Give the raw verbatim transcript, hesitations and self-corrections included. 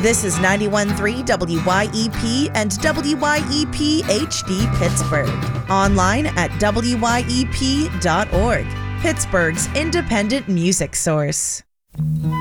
This is ninety-one point three W Y E P and W Y E P H D Pittsburgh. Online at W Y E P dot org. Pittsburgh's independent music source.